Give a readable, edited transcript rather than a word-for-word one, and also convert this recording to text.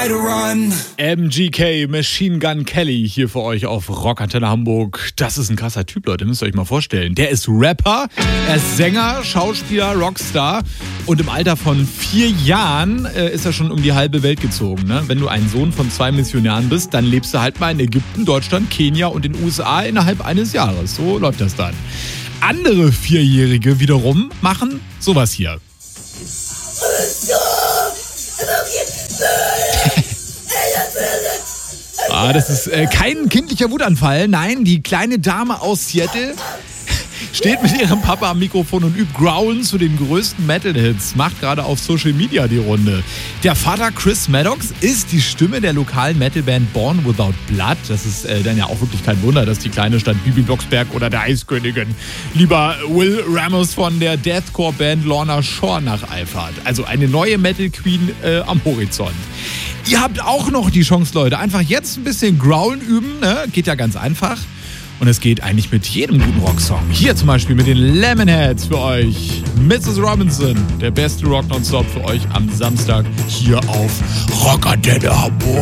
to run. MGK, Machine Gun Kelly, hier für euch auf Rockantenne Hamburg. Das ist ein krasser Typ, Leute, müsst ihr euch mal vorstellen. Der ist Rapper, er ist Sänger, Schauspieler, Rockstar und im Alter von 4 Jahren ist er schon um die halbe Welt gezogen. Ne? Wenn du ein Sohn von 2 Missionaren bist, dann lebst du halt mal in Ägypten, Deutschland, Kenia und den USA innerhalb eines Jahres. So läuft das dann. Andere 4-Jährige wiederum machen sowas hier. Das ist kein kindlicher Wutanfall. Nein, die kleine Dame aus Seattle steht mit ihrem Papa am Mikrofon und übt Growlen zu den größten Metal-Hits. Macht gerade auf Social Media die Runde. Der Vater Chris Maddox ist die Stimme der lokalen Metalband Born Without Blood. Das ist dann ja auch wirklich kein Wunder, dass die Kleine statt Bibi Blocksberg oder der Eiskönigin lieber Will Ramos von der Deathcore-Band Lorna Shore nacheifert. Also eine neue Metal-Queen am Horizont. Ihr habt auch noch die Chance, Leute. Einfach jetzt ein bisschen Growlen üben. Ne? Geht ja ganz einfach. Und es geht eigentlich mit jedem guten Rocksong. Hier zum Beispiel mit den Lemonheads für euch. Mrs. Robinson, der beste Rock Nonstop für euch am Samstag hier auf Rockantenne Hamburg.